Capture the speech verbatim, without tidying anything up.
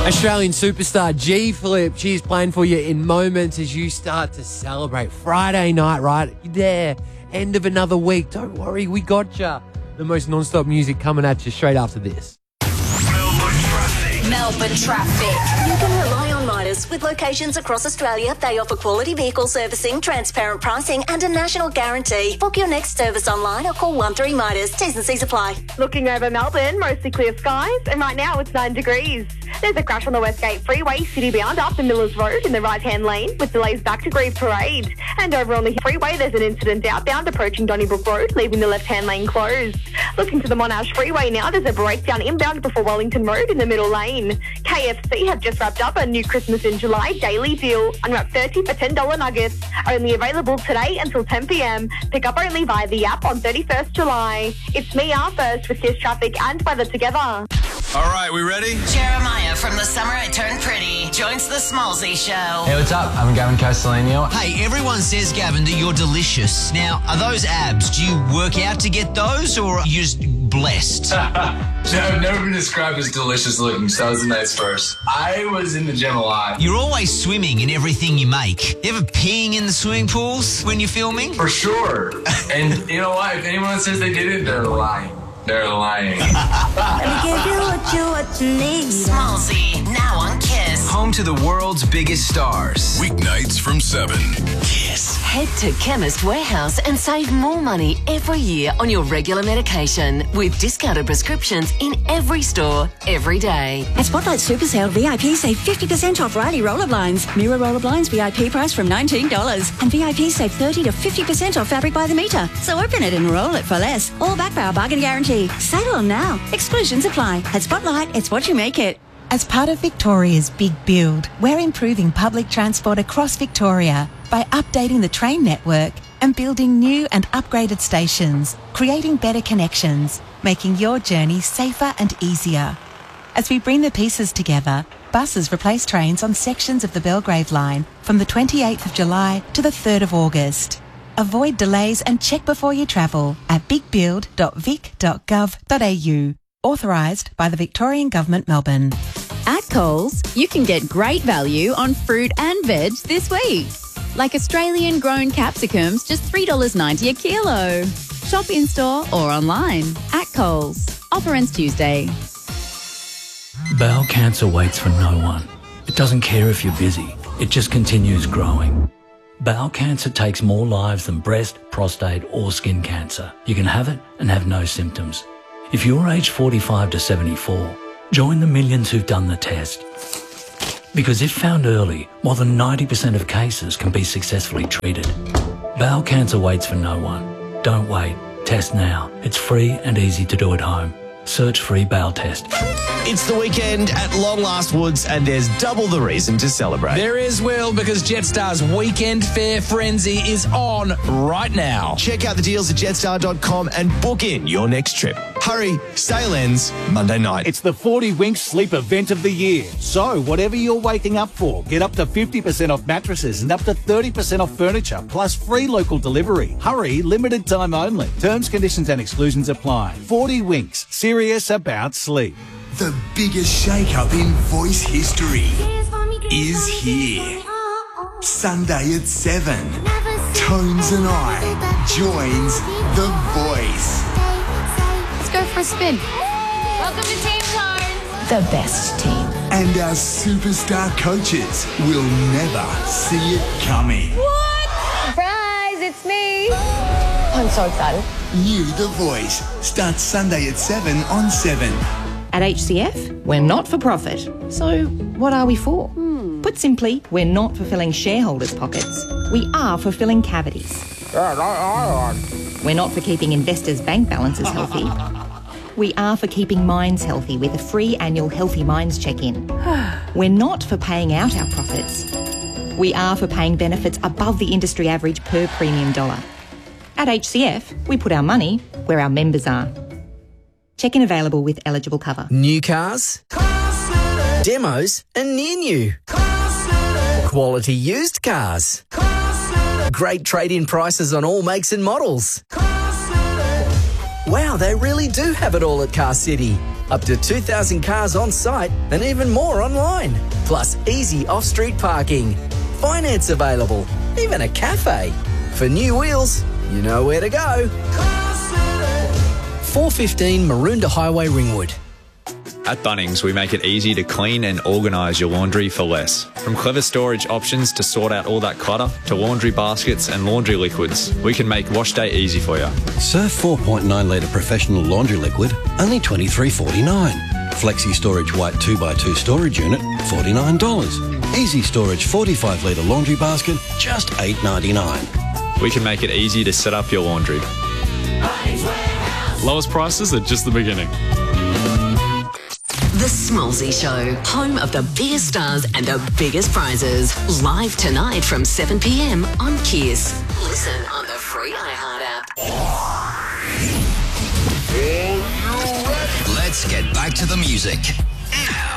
Australian superstar G Flip, she's playing for you in moments as you start to celebrate. Friday night, right? You're there. End of another week. Don't worry, we got you. The most non-stop music coming at you straight after this. Melbourne traffic. Melbourne traffic. You can rely on Midas. With locations across Australia, they offer quality vehicle servicing, transparent pricing and a national guarantee. Book your next service online or call one three Midas. T's and C's apply. Looking over Melbourne, mostly clear skies, and right now it's nine degrees. There's a crash on the Westgate Freeway, city bound up the Millers Road in the right-hand lane with delays back to Grieve Parade. And over on the freeway, there's an incident outbound approaching Donnybrook Road, leaving the left-hand lane closed. Looking to the Monash Freeway now, there's a breakdown inbound before Wellington Road in the middle lane. K F C have just wrapped up a new Christmas in July daily deal. Unwrap thirty for ten dollars nuggets. Only available today until ten p.m. Pick up only via the app on thirty-first July. It's me, our first, with this traffic and weather together. All right, we ready? Jeremiah from The Summer I Turned Pretty joins the Smallsy Show. Hey, what's up? I'm Gavin Castellino. Hey, everyone says, Gavin, that you're delicious. Now, are those abs? Do you work out to get those, or are you just blessed? No, I've never been described as delicious looking, so that was a nice first. I was in the gym a lot. You're always swimming in everything you make. You ever peeing in the swimming pools when you're filming? For sure. And you know what? If anyone says they did it, they're lying. They're lying. Smallsy, now on Kiss. Home to the world's biggest stars. Weeknights from seven. Kiss. Head to Chemist Warehouse and save more money every year on your regular medication with discounted prescriptions in every store, every day. At Spotlight Super Sale, V I P save fifty percent off Riley roller blinds. Mirror roller blinds V I P price from nineteen dollars. And V I P save thirty to fifty percent off fabric by the metre. So open it and roll it for less. All backed by our bargain guarantee. Sale on now. Exclusions apply. At Spotlight, it's what you make it. As part of Victoria's Big Build, we're improving public transport across Victoria by updating the train network and building new and upgraded stations, creating better connections, making your journey safer and easier. As we bring the pieces together, buses replace trains on sections of the Belgrave line from the twenty-eighth of July to the third of August. Avoid delays and check before you travel at big build dot vic dot gov dot a u. Authorised by the Victorian Government, Melbourne. At Coles, you can get great value on fruit and veg this week. Like Australian grown capsicums, just three dollars ninety a kilo. Shop in-store or online at Coles. Offer ends Tuesday. Bowel cancer waits for no one. It doesn't care if you're busy. It just continues growing. Bowel cancer takes more lives than breast, prostate or skin cancer. You can have it and have no symptoms. If you're aged forty-five to seventy-four, join the millions who've done the test. Because if found early, more than ninety percent of cases can be successfully treated. Bowel cancer waits for no one. Don't wait. Test now. It's free and easy to do at home. Search free bowel test. It's the weekend at Long Last Woods and there's double the reason to celebrate. There is, Will, because Jetstar's Weekend Fair Frenzy is on right now. Check out the deals at jetstar dot com and book in your next trip. Hurry, sale ends Monday night. It's the forty Winks Sleep Event of the year. So whatever you're waking up for, get up to fifty percent off mattresses and up to thirty percent off furniture, plus free local delivery. Hurry, limited time only. Terms, conditions and exclusions apply. forty Winks, serious about sleep. The biggest shake-up in voice history is here. Sunday at seven, Tones and I joins The Voice. Let's go for a spin. Welcome to Team Tones. The best team. And our superstar coaches will never see it coming. What? Surprise, it's me. I'm so excited. New The Voice starts Sunday at seven on seven. At H C F, we're not for profit. So what are we for? Hmm. Put simply, we're not for filling shareholders' pockets. We are for filling cavities. We're not for keeping investors' bank balances healthy. We are for keeping minds healthy with a free annual Healthy Minds check-in. We're not for paying out our profits. We are for paying benefits above the industry average per premium dollar. At H C F, we put our money where our members are. Check-in available with eligible cover. New cars, demos and near new. Quality used cars. Great trade-in prices on all makes and models. Wow, they really do have it all at Car City. up to two thousand cars on site and even more online. Plus easy off-street parking. Finance available. Even a cafe. For new wheels, you know where to go. four fifteen Maroondah Highway, Ringwood. At Bunnings, we make it easy to clean and organise your laundry for less. From clever storage options to sort out all that clutter, to laundry baskets and laundry liquids, we can make wash day easy for you. Surf four point nine litre professional laundry liquid, only twenty-three forty-nine. Flexi Storage White two by two storage unit, forty-nine dollars. Easy Storage forty-five litre laundry basket, just eight ninety-nine. We can make it easy to set up your laundry. Lowest prices are just the beginning. The Smallsy Show, home of the biggest stars and the biggest prizes. Live tonight from seven p m on Kiss. Listen on the free iHeart app. Let's get back to the music. Now.